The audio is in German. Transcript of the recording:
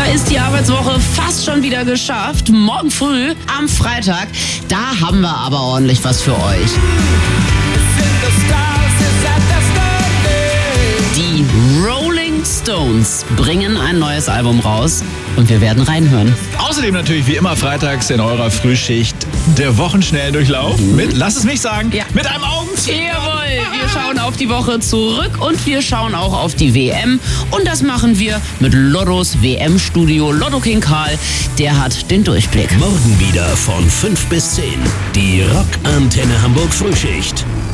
ist die Arbeitswoche fast schon wieder geschafft. Morgen früh am Freitag, da haben wir aber ordentlich was für euch. Die Rolling Stones bringen ein neues Album raus und wir werden reinhören. Außerdem natürlich wie immer freitags in eurer Frühschicht der Wochenschnelldurchlauf mit, lass es mich sagen, mit einem Augenzwinkern. Jawohl, wir schauen auf die Woche zurück und wir schauen auch auf die WM. Und das machen wir mit Lottos WM-Studio. Lotto King Karl, der hat den Durchblick. Morgen wieder von 5 bis 10. Die Rock Antenne Hamburg Frühschicht.